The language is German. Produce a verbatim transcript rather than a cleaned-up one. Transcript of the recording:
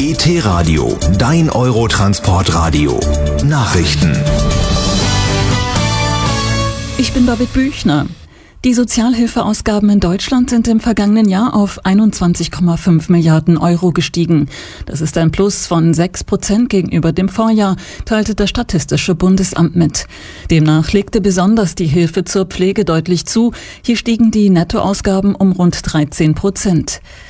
E T-Radio, dein Eurotransportradio. Nachrichten. Ich bin David Büchner. Die Sozialhilfeausgaben in Deutschland sind im vergangenen Jahr auf einundzwanzig Komma fünf Milliarden Euro gestiegen. Das ist ein Plus von sechs Prozent gegenüber dem Vorjahr, teilte das Statistische Bundesamt mit. Demnach legte besonders die Hilfe zur Pflege deutlich zu. Hier stiegen die Nettoausgaben um rund dreizehn Prozent.